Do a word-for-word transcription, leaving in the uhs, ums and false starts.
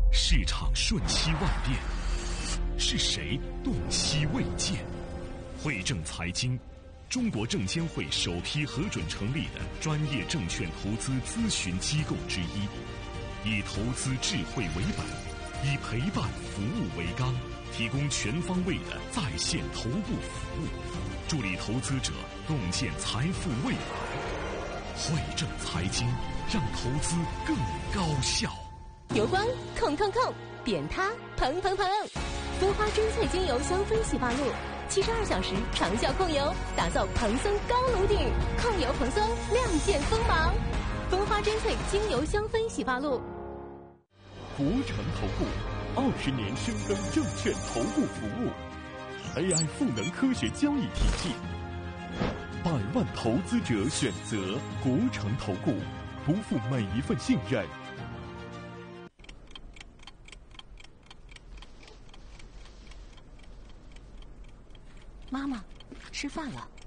市场瞬息万变，是谁动息未见？汇正财经，中国证监会首批核准成立的专业证券投资咨询机构之一，以投资智慧为本，以陪伴服务为纲，提供全方位的在线头部服务，助力投资者共建财富未来。汇正财经，让投资更高效。 油光控控控，点它砰砰砰！蜂花真萃精油香氛洗发露，七十二小时长效控油，打造蓬松高颅顶，控油蓬松，亮剑锋芒。蜂花真萃精油香氛洗发露。 国诚投顾二十年深耕证券投顾服务 ，A I 赋能科学交易体系，百万投资者选择国诚投顾，不负每一份信任。 妈妈，吃饭了。